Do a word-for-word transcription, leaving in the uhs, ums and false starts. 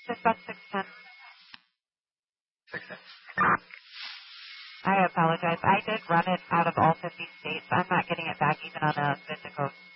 Just about six ten. six ten. I apologize. I did run it out of all fifty states. I'm not getting it back even on a physical